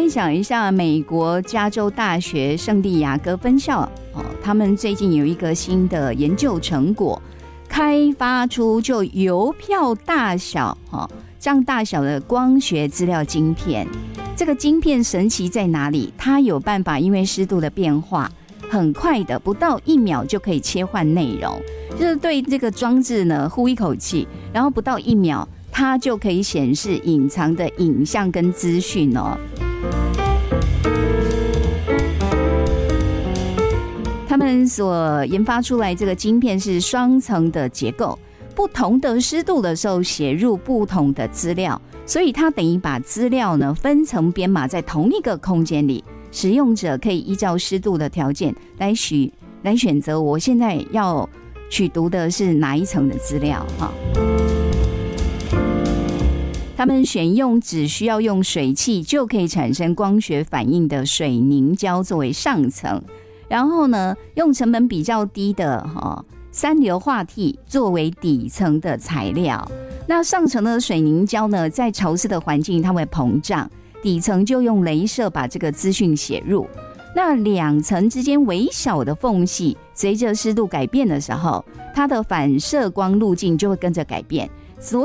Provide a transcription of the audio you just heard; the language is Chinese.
分享一下美国加州大学圣地亚哥分校他们最近有一个新的研究成果，开发出就邮票大小这样大小的光学资料晶片。这个晶片神奇在哪里？它有办法因为湿度的变化很快的，不到1秒就可以切换内容，就是对这个装置呢呼一口气，然后不到1秒它就可以显示隐藏的影像跟资讯哦。他们所研发出来这个晶片是双层的结构，不同的湿度的时候写入不同的资料，所以它等于把资料呢分层编码在同一个空间里，使用者可以依照湿度的条件来选择我现在要取读的是哪一层的资料他们选用只需要用水汽就可以产生光学反应的水凝胶作为上层，然后呢用成本比较低的三硫化锑作为底层的材料。那上层的水凝胶呢，在潮湿的环境它会膨胀，底层就用雷射把这个资讯写入。那2层之间微小的缝隙，随着湿度改变的时候，它的反射光路径就会跟着改变。